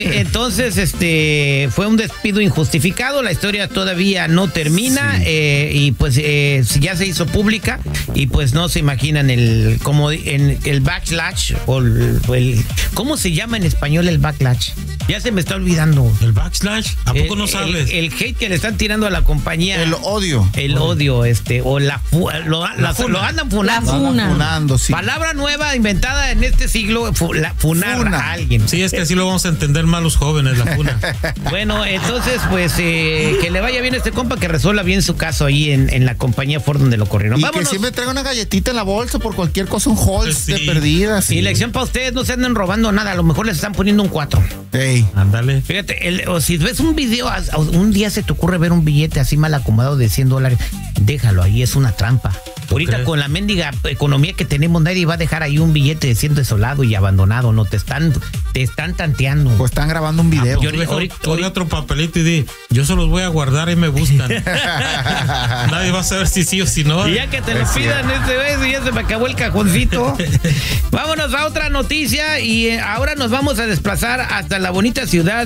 Entonces, fue un despido injustificado, la historia todavía no termina, y pues ya se hizo pública y pues no se imaginan el backlash o el ¿cómo se llama en español el backlash? Ya se me está olvidando. ¿El backslash? ¿A poco no sabes? El hate que le están tirando a la compañía. El odio. El odio, o lo andan funando. Funando, sí. Palabra nueva inventada en este siglo, funar a alguien. Sí, es que así lo vamos a entender más los jóvenes, la funa. Bueno, entonces, pues, que le vaya bien a este compa, que resuelva bien su caso ahí en la compañía Ford donde lo corrieron. Y Vámonos. que siempre traiga una galletita en la bolsa por cualquier cosa, un Halls de perdida. Sí. Y lección para ustedes, no se anden robando nada, a lo mejor les están poniendo un 4. Ey. Ándale. Fíjate, o si ves un video, un día se te ocurre ver un billete así mal acomodado de $100, déjalo ahí, es una trampa. Ahorita con la mendiga economía que tenemos, nadie va a dejar ahí un billete de 100 desolado y abandonado, no te están tanteando. Pues están grabando un video. Ponle otro papelito y di, yo se los voy a guardar y me buscan. Nadie va a saber si sí o si no. Y ya que te lo pidan este vez, ya se me acabó el cajoncito. Vámonos a otra noticia y ahora nos vamos a desplazar hasta la bonita ciudad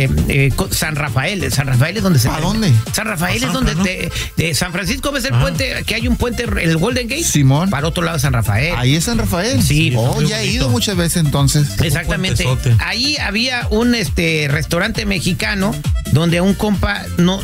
de San Rafael. San Rafael es donde se... ¿A dónde? San Rafael es donde de San Francisco ves el puente, que hay un puente, el Golden Gate. Simón. Para otro lado de San Rafael. Ahí es San Rafael. Sí. Oh, ya he ido muchas veces entonces. Exactamente. Ahí había un restaurante mexicano donde un compa,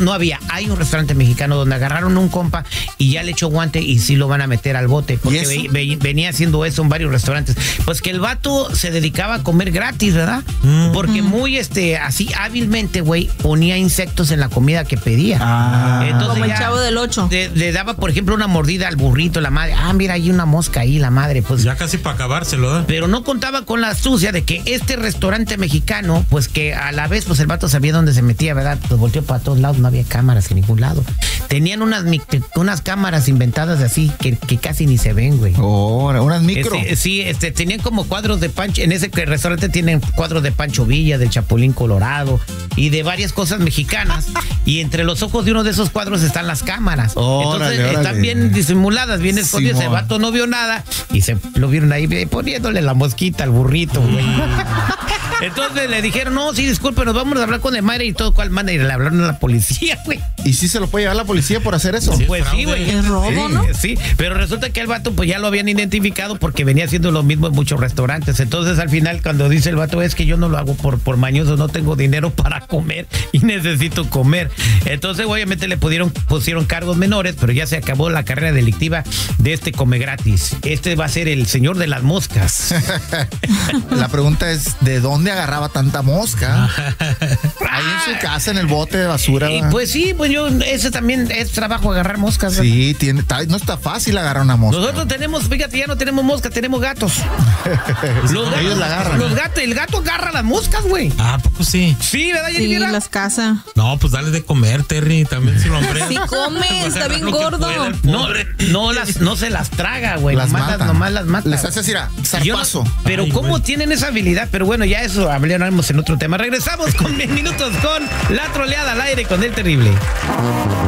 hay un restaurante mexicano donde agarraron un compa y ya le echó guante y sí lo van a meter al bote, porque venía haciendo eso en varios restaurantes. Pues que el vato se dedicaba a comer gratis, ¿verdad? Porque muy así hábilmente, güey, ponía insectos en la comida que pedía. Entonces, como el Chavo del 8. Le daba, por ejemplo, una mordida al burrito, la madre. Mira, hay una mosca ahí, la madre. Pues ya casi para acabárselo, ¿eh? Pero no contaba con la astucia de que este restaurante mexicano, pues que a la vez, pues el vato sabía dónde se metía, ¿verdad? Pues volteó para todos lados, no había cámaras en ningún lado. Tenían unas cámaras inventadas así que casi ni se ven, güey. Oh, unas micro. Tenían como cuadros de Pancho. En ese restaurante tienen cuadros de Pancho Villa, del Chapulín Colorado y de varias cosas mexicanas. Y entre los ojos de uno de esos cuadros están las cámaras. Entonces están bien disimuladas, bien escondidas. Ese vato no vio nada y se lo vieron ahí poniéndole la mosquita al burrito, güey. Entonces le dijeron, no, sí, disculpe, nos vamos a hablar con el madre y todo. ¿Cuál madre? Y le hablaron a la policía, güey. ¿Y sí se lo puede llevar la policía por hacer eso? Pues sí, güey. Es robo, ¿no? Sí, pero resulta que el vato pues ya lo habían identificado porque venía haciendo lo mismo en muchos restaurantes. Entonces al final cuando dice el vato, es que yo no lo hago por mañoso, no tengo dinero para comer y necesito comer. Entonces obviamente le pusieron cargos menores, pero ya se acabó la carrera delictiva de este come gratis. Va a ser el señor de las moscas. La pregunta es, ¿de dónde agarraba tanta mosca? Ahí en su casa, en el bote de basura. Pues sí, pues ese también es trabajo, agarrar moscas. Sí, no está fácil agarrar una mosca. Nosotros fíjate, ya no tenemos moscas, tenemos gatos. Ellos la agarran. El gato agarra las moscas, güey. ¿Poco sí? Sí, ¿verdad, Sí, Jennifer? las caza. No, pues dale de comer, Terry, también si lo hombre. Sí come, está bien gordo. No se las traga, güey. Nomás las mata. Les hace así, zarpazo. Pero ¿cómo tienen esa habilidad? Pero bueno, ya eso hablaremos en otro tema. Regresamos con minutos con la troleada al aire con el terrible.